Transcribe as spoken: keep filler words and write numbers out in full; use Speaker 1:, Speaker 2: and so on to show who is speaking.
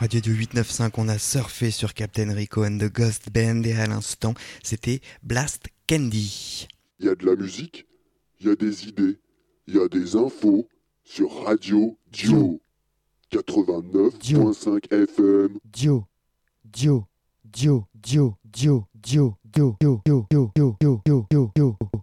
Speaker 1: Radio du huit neuf cinq, on a surfé sur Captain Rico and the Ghost Band et à l'instant, c'était Blast Candy.
Speaker 2: Il y a de la musique, il y a des idées, il y a des infos sur Radio Dio. quatre-vingt-neuf virgule cinq F M.
Speaker 1: Dio, Dio, Dio, Dio, Dio, Dio, Dio, Dio, Dio, Dio, Dio, Dio, Dio, Dio.